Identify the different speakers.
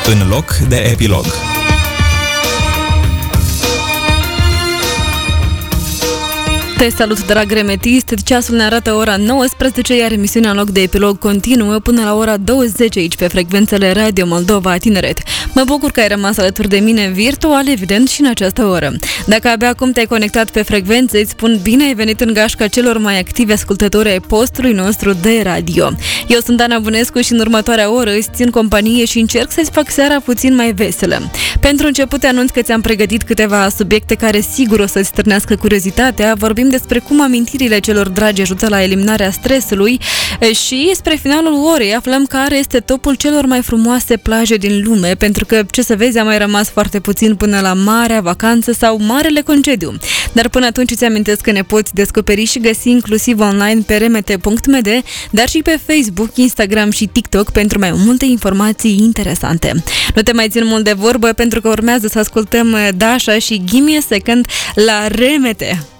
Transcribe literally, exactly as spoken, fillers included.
Speaker 1: în loc de epilog.
Speaker 2: Te salut, drag remetist! Ceasul ne arată ora nouăsprezece, iar emisiunea în loc de epilog continuă până la ora douăzeci aici pe frecvențele Radio Moldova Tineret. Mă bucur că ai rămas alături de mine virtual, evident, și în această oră. Dacă abia acum te-ai conectat pe frecvență, îți spun bine ai venit în gașca celor mai activi ascultători ai postului nostru de radio. Eu sunt Ana Bunescu și în următoarea oră îți țin companie și încerc să-ți fac seara puțin mai veselă. Pentru început te anunț că ți-am pregătit câteva subiecte care sigur o să-ți stârnească curiozitatea. Vorbim despre cum amintirile celor dragi ajută la eliminarea stresului și spre finalul orei aflăm care este topul celor mai frumoase plaje din lume, pentru că, ce să vezi, a mai rămas foarte puțin până la marea vacanță sau marele concediu. Dar până atunci îți amintesc că ne poți descoperi și găsi inclusiv online pe r m t punct m d, dar și pe Facebook, Instagram și TikTok pentru mai multe informații interesante. Nu te mai țin mult de vorbă pentru că urmează să ascultăm Dasha și Give Me a Second la R M T.